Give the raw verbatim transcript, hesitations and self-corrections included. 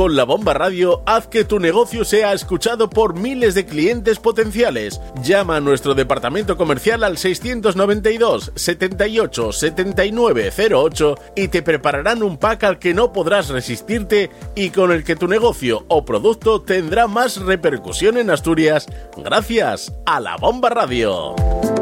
Con La Bomba Radio, haz que tu negocio sea escuchado por miles de clientes potenciales. Llama a nuestro departamento comercial al seiscientos noventa y dos, setenta y ocho, setenta y nueve cero ocho y te prepararán un pack al que no podrás resistirte y con el que tu negocio o producto tendrá más repercusión en Asturias gracias a La Bomba Radio.